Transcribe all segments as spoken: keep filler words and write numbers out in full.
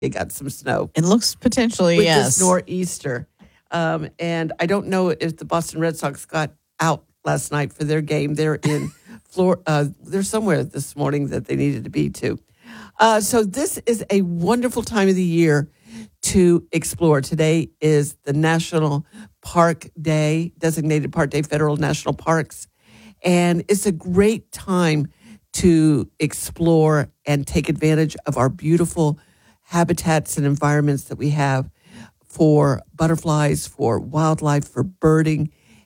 you got some snow. It looks potentially, with yes. this nor'easter. Um, and I don't know if the Boston Red Sox got out last night for their game. They're in Florida. Uh, they're somewhere this morning that they needed to be to. Uh, so this is a wonderful time of the year to explore. Today is the National Park Day, designated Park Day, federal national parks. And it's a great time to explore and take advantage of our beautiful habitats and environments that we have for butterflies, for wildlife, for birding.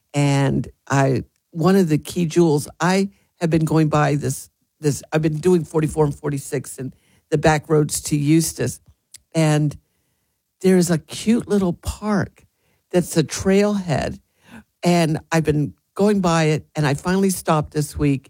And I, one of the key jewels, I have been going by this, this, I've been doing forty-four and forty-six and the back roads to Eustis. And there's a cute little park that's a trailhead. And I've been going by it, and I finally stopped this week,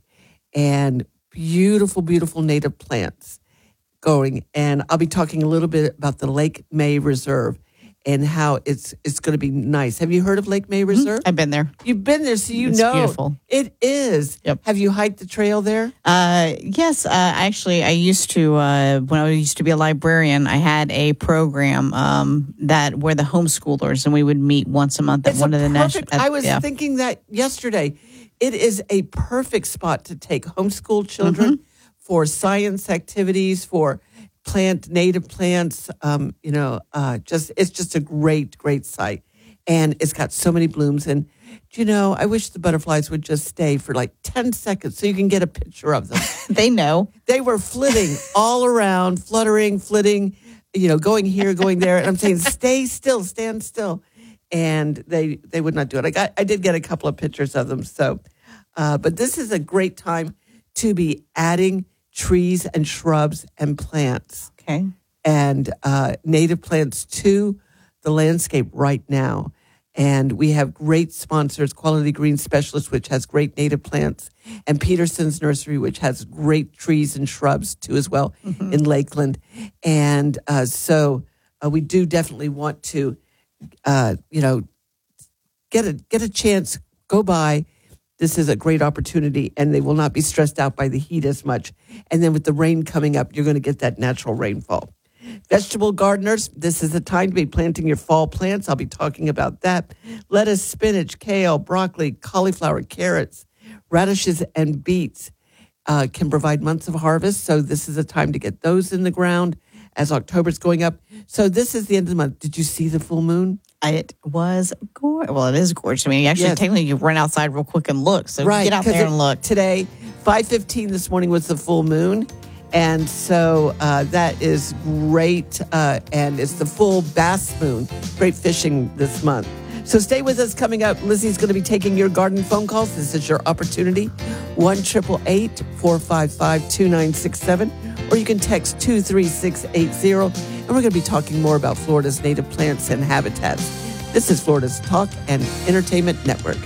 and beautiful, beautiful native plants going. And I'll be talking a little bit about the Lake May Reserve and how it's it's going to be nice. Have you heard of Lake May Reserve? Mm-hmm. I've been there. You've been there, so you it's know. Beautiful. It is. Yep. Have you hiked the trail there? Uh, yes. Uh, actually, I used to, uh, when I used to be a librarian, I had a program um, that where the homeschoolers, and we would meet once a month at It's one a of the perfect, national. I was yeah. thinking that yesterday. It is a perfect spot to take homeschool children Mm-hmm. for science activities, for plant native plants. Um, you know, uh, just it's just a great, great site, and it's got so many blooms. And you know, I wish the butterflies would just stay for like ten seconds so you can get a picture of them. They know. They were flitting all around, fluttering, flitting. You know, going here, going there, and I'm saying, stay still, stand still. And they, they would not do it. I got I did get a couple of pictures of them. So, uh, but this is a great time to be adding trees and shrubs and plants Okay. and uh, native plants to the landscape right now. And we have great sponsors, Quality Green Specialist, which has great native plants, and Peterson's Nursery, which has great trees and shrubs too as well mm-hmm. in Lakeland. And uh, so uh, we do definitely want to Uh, you know, get a get a chance, go by. This is a great opportunity, and they will not be stressed out by the heat as much. And then with the rain coming up, you're going to get that natural rainfall. Vegetable gardeners, this is the time to be planting your fall plants. I'll be talking about that. Lettuce, spinach, kale, broccoli, cauliflower, carrots, radishes, and beets uh, can provide months of harvest. So this is a time to get those in the ground as October's going up. So this is the end of the month. Did you see the full moon? It was gorgeous. Well, it is gorgeous. I mean, actually, Yes. technically, you run outside real quick and look. So Right, get out 'cause there it- and look. Today, five fifteen this morning was the full moon. And so uh, that is great. Uh, and it's the full bass moon. Great fishing this month. So stay with us. Coming up, Lizzie's going to be taking your garden phone calls. This is your opportunity. one eight eight eight, four five five, two nine six seven. Or you can text two three six eight zero. And we're going to be talking more about Florida's native plants and habitats. This is Florida's Talk and Entertainment Network.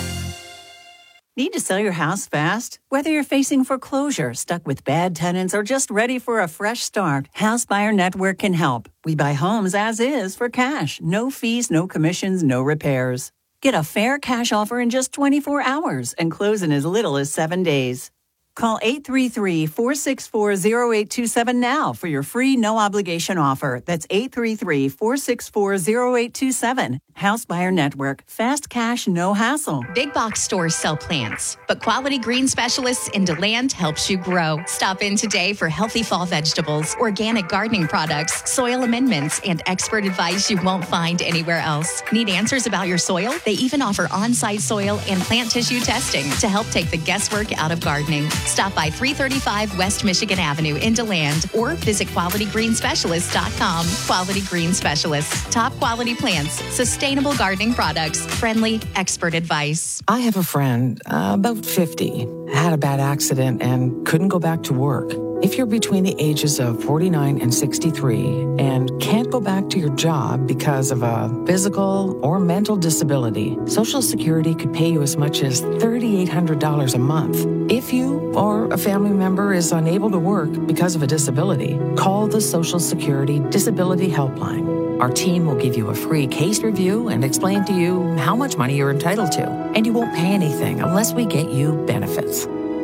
Need to sell your house fast? Whether you're facing foreclosure, stuck with bad tenants, or just ready for a fresh start, House Buyer Network can help. We buy homes as is for cash. No fees, no commissions, no repairs. Get a fair cash offer in just twenty-four hours and close in as little as seven days. Call eight three three, four six four, zero eight two seven now for your free no-obligation offer. That's eight three three, four six four, zero eight two seven. House Buyer Network. Fast cash, no hassle. Big box stores sell plants, but Quality Green Specialists in DeLand helps you grow. Stop in today for healthy fall vegetables, organic gardening products, soil amendments, and expert advice you won't find anywhere else. Need answers about your soil? They even offer on-site soil and plant tissue testing to help take the guesswork out of gardening. Stop by three thirty-five West Michigan Avenue in DeLand or visit quality green specialists dot com. Quality Green Specialists. Top quality plants, sustainable gardening products, friendly expert advice. I have a friend, uh, about fifty, had a bad accident and couldn't go back to work. If you're between the ages of forty-nine and sixty-three and can't go back to your job because of a physical or mental disability, Social Security could pay you as much as three thousand eight hundred dollars a month. If you or a family member is unable to work because of a disability, call the Social Security Disability Helpline. Our team will give you a free case review and explain to you how much money you're entitled to, and you won't pay anything unless we get you benefits.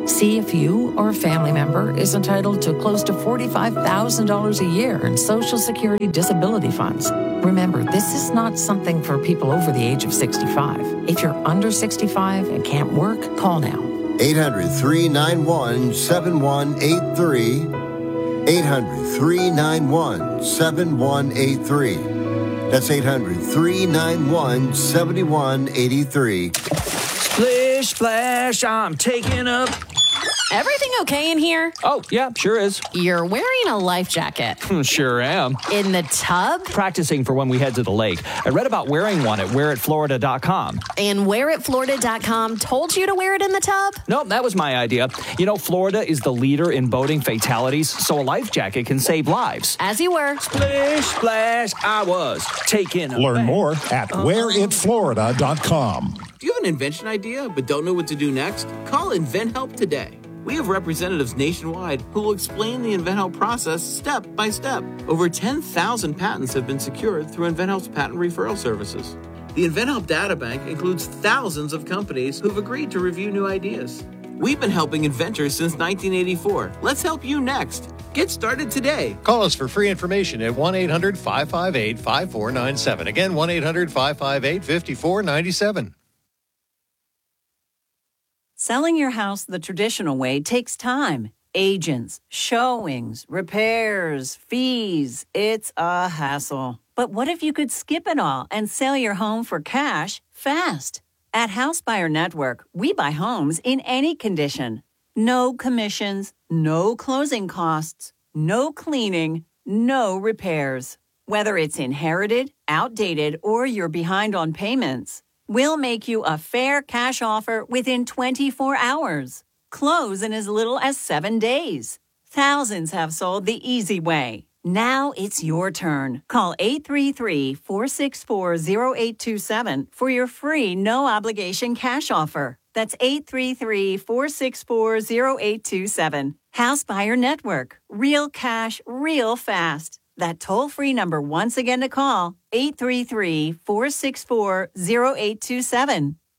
See if you or a family member is entitled to close to forty-five thousand dollars a year in Social Security disability funds. Remember, this is not something for people over the age of sixty-five. If you're under sixty-five and can't work, call now. eight hundred, three nine one, seven one eight three. eight hundred, three nine one, seven one eight three. That's eight hundred, three nine one, seven one eight three. Splish, splash, I'm taking up. Everything okay in here? Oh, yeah, sure is. You're wearing a life jacket. Sure am. In the tub? Practicing for when we head to the lake. I read about wearing one at wear it florida dot com. And wear it florida dot com told you to wear it in the tub? Nope, that was my idea. You know, Florida is the leader in boating fatalities, so a life jacket can save lives. As you were. Splish, splash, I was taking a Learn bath. more at wear it florida dot com. Do you have an invention idea but don't know what to do next? Call InventHelp today. We have representatives nationwide who will explain the InventHelp process step by step. Over ten thousand patents have been secured through InventHelp's patent referral services. The InventHelp data bank includes thousands of companies who've agreed to review new ideas. We've been helping inventors since nineteen eighty-four. Let's help you next. Get started today. Call us for free information at one eight hundred, five five eight, five four nine seven. Again, one eight hundred, five five eight, five four nine seven. Selling your house the traditional way takes time. Agents, showings, repairs, fees. It's a hassle. But what if you could skip it all and sell your home for cash fast? At House Buyer Network, we buy homes in any condition. No commissions, no closing costs, no cleaning, no repairs. Whether it's inherited, outdated, or you're behind on payments, we'll make you a fair cash offer within twenty-four hours. Close in as little as seven days. Thousands have sold the easy way. Now it's your turn. Call eight three three, four six four, zero eight two seven for your free no-obligation cash offer. That's eight three three, four six four, zero eight two seven. House Buyer Network. Real cash, real fast. That toll-free number once again to call, eight three three, four six four, zero eight two seven.